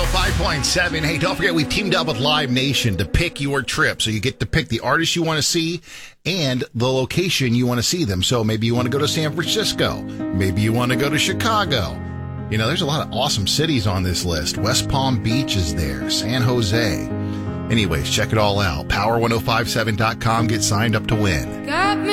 105.7. Hey, don't forget, we've teamed up with Live Nation to pick your trip. So you get to pick the artist you want to see and the location you want to see them. So maybe you want to go to San Francisco. Maybe you want to go to Chicago. You know, there's a lot of awesome cities on this list. West Palm Beach is there. San Jose. Anyways, check it all out. Power1057.com. Get signed up to win. Got me